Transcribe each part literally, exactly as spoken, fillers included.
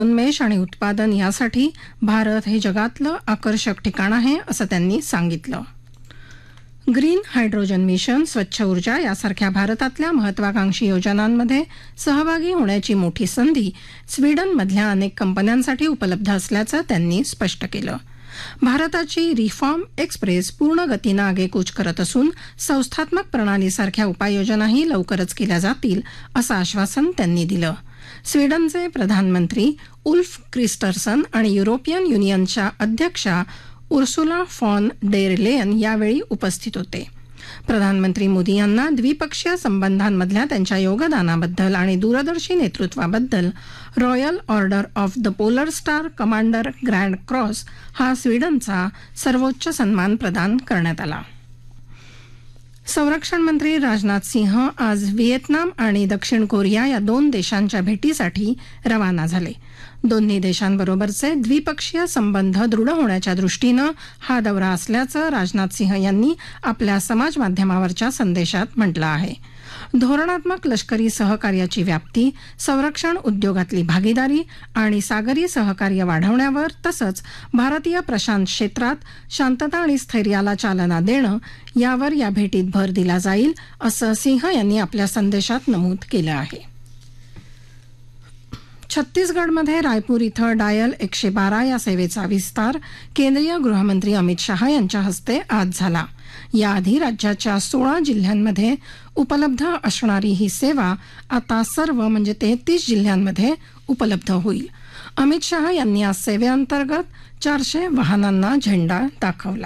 उन्मेष आणि उत्पादन यासाठी भारत हे जगातलं आकर्षक ठिकाण आहे असं त्यांनी सांगितलं. ग्रीन हायड्रोजन मिशन, स्वच्छ ऊर्जा यासारख्या भारतातल्या महत्वाकांक्षी योजनांमध्ये सहभागी होण्याची मोठी संधी स्वीडनमधल्या अनेक कंपन्यांसाठी उपलब्ध असल्याचं त्यांनी स्पष्ट केलं. भारताची रिफॉर्म एक्सप्रेस पूर्ण गतीनं आगेकूच करत असून संस्थात्मक प्रणालीसारख्या उपाययोजनाही लवकरच केल्या जातील असं आश्वासन त्यांनी दिलं. स्वीडनचे प्रधानमंत्री उल्फ क्रिस्टर्सन आणि युरोपियन युनियनच्या अध्यक्षा उर्सुला फॉन डेर लेयन यावेळी उपस्थित होते. प्रधानमंत्री मोदी यांना द्विपक्षीय संबंधांमधल्या त्यांच्या योगदानाबद्दल आणि दूरदर्शी नेतृत्वाबद्दल royal order of the polar star commander grand cross हा स्वीडनचा सर्वोच्च सन्मान प्रदान करण्यात आला. संरक्षण मंत्री राजनाथ सिंह आज व्हिएतनाम आणि दक्षिण कोरिया या दोन देशांच्या भेटीसाठी रवाना झाले. दोन्ही देशांबरोबरचे द्विपक्षीय संबंध दृढ होण्याच्या दृष्टीनं हा दौरा असल्याचं राजनाथ सिंह यांनी आपल्या समाज माध्यमावरच्या संदेशात म्हटलं आहे. धोरणात्मक लष्करी सहकार्याची व्याप्ती, संरक्षण उद्योगातली भागीदारी आणि सागरी सहकार्य वाढवण्यावर तसंच भारतीय प्रशांत क्षेत्रात शांतता आणि स्थैर्याला चालना देणं यावर या भेटीत भर दिला जाईल असं सिंह यांनी आपल्या संदेशात नमूद केलं आहे. छत्तीसगडमध्ये रायपूर इथं डायल एकशे बारा या सेवेचा विस्तार केंद्रीय गृहमंत्री अमित शहा यांच्या हस्ते आज झाला. याआधी राज्याच्या सोळा जिल्ह्यांमध्ये उपलब्ध असणारी ही सेवा आता सर्व म्हणजे तेहतीस जिल्ह्यांमध्ये उपलब्ध होईल. अमित शहा यांनी आज सेवेअंतर्गत चारशे वाहनांना झेंडा दाखवला.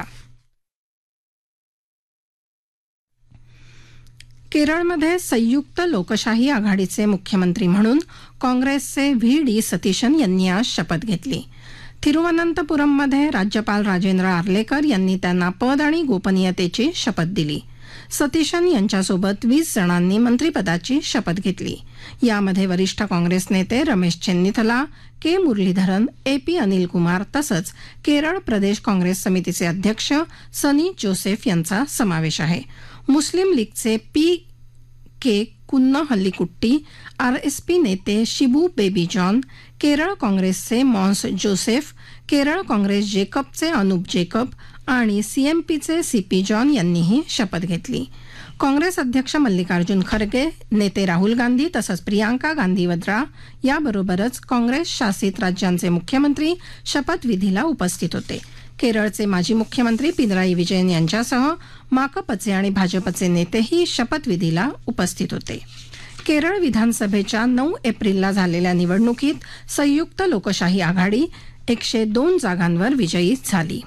केरळमध्ये संयुक्त लोकशाही आघाडीचे मुख्यमंत्री म्हणून काँग्रेसचे व्ही डी सतीशन यांनी आज शपथ घेतली. थिरुवनंतपुरममध्ये राज्यपाल राजेंद्र आर्लेकर यांनी त्यांना पद आणि गोपनीयतेची शपथ दिली. सतीशन यांच्यासोबत वीस जणांनी मंत्रिपदाची शपथ घेतली. यामध्ये वरिष्ठ काँग्रेस नेते रमेश चेन्निथला, के मुरलीधरन, ए पी अनिल कुमार तसंच केरळ प्रदेश काँग्रेस समितीचे अध्यक्ष सनी जोसेफ यांचा समावेश आहे. मुस्लिम लीगचे पी के कुन्न हल्लीकुट्टी, आरएसपी नेते शिबू बेबी जॉन, केरळ काँग्रेसचे Mons Joseph, Kerala Congress जेकबचे Anup Jacob आणि सीएमपीचे सीपी जॉन यांनीही शपथ घेतली. काँग्रेस अध्यक्ष मल्लिकार्जुन खरगे, नेते राहुल गांधी तसंच प्रियांका गांधी वद्रा याबरोबरच काँग्रेस शासित राज्यांचे मुख्यमंत्री शपथविधीला उपस्थित होते. केरळचे माजी मुख्यमंत्री पिनराई विजयन यांच्यासह माकपचे आणि भाजपचे नेतेही शपथविधीला उपस्थित होते. केरळ विधानसभेच्या नऊ एप्रिलला झालेल्या निवडणुकीत संयुक्त लोकशाही आघाडी एकशे दोन जागांवर विजयी झाली.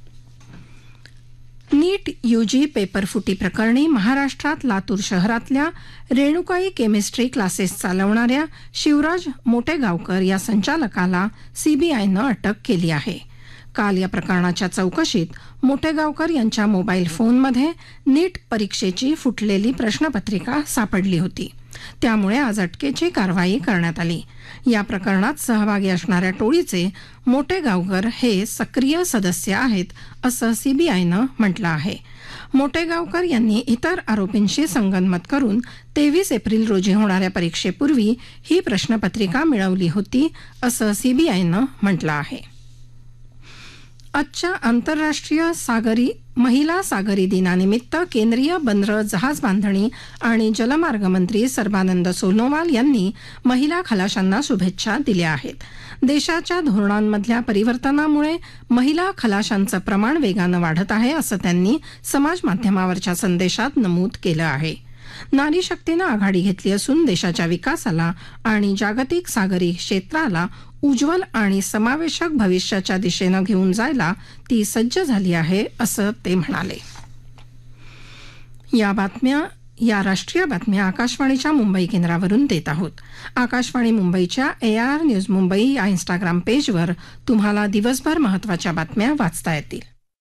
नीट यूजी पेपरफुटी प्रकरणी महाराष्ट्रात लातूर शहरातल्या रेणुकाई केमिस्ट्री क्लासेस चालवणाऱ्या शिवराज मोटेगावकर या संचालकाला सीबीआयनं अटक केली आहे. काल या प्रकरणाच्या चौकशीत मोटेगावकर यांच्या मोबाईल फोनमध्ये नीट परीक्षेची फुटलेली प्रश्नपत्रिका सापडली होती. त्यामुळे आज अटकेची कारवाई करण्यात आली. या प्रकरणात सहभागी असणाऱ्या टोळीचे मोटेगावकर हे सक्रिय सदस्य आहेत असं सीबीआयनं म्हटलं आहे. मोटेगावकर यांनी इतर आरोपींशी संगनमत करून तेवीस एप्रिल रोजी होणाऱ्या परीक्षेपूर्वी ही प्रश्नपत्रिका मिळवली होती असं सीबीआयनं म्हटलं आहे. आजच्या आंतरराष्ट्रीय सागरी महिला सागरी दिनानिमित्त केंद्रीय बंदरं, जहाज बांधणी आणि जलमार्ग मंत्री सर्बानंद सोनोवाल यांनी महिला खलाशांना शुभेच्छा दिल्या आहेत. देशाच्या धोरणांमधल्या परिवर्तनामुळे महिला खलाशांचं प्रमाण वेगानं वाढत आहे असं त्यांनी समाज माध्यमावरच्या संदेशात नमूद केलं आहे. नारी शक्तीनं आघाडी घेतली असून देशाच्या विकासाला आणि जागतिक सागरी क्षेत्राला उज्ज्वल आणि समावेशक भविष्याच्या दिशेनं घेऊन जायला ती सज्ज झाली आहे असं ते म्हणाले. या बातम्या या राष्ट्रीय बातम्या आकाशवाणीच्या मुंबई केंद्रावरून देत आहोत. आकाशवाणी मुंबईच्या ए आर न्यूज मुंबई या इंस्टाग्राम पेजवर तुम्हाला दिवसभर महत्त्वाच्या बातम्या वाचता येतील.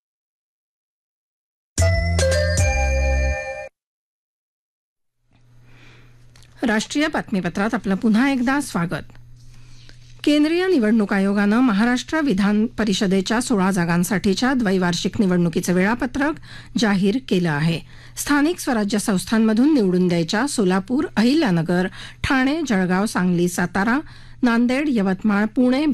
राष्ट्रीय बातमीपत्रात आपलं पुन्हा एकदा स्वागत. केंद्रीय निवडणूक आयोगानं महाराष्ट्र विधान परिषदेच्या सोळा जागांसाठीच्या द्वैवार्षिक निवडणुकीचं वेळापत्रक जाहीर केलं आहे. स्थानिक स्वराज्य संस्थांमधून निवडून द्यायच्या सोलापूर, अहिल्यानगर, ठाणे, जळगाव, सांगली, सातारा, नांदेड यवतमाळ पुणे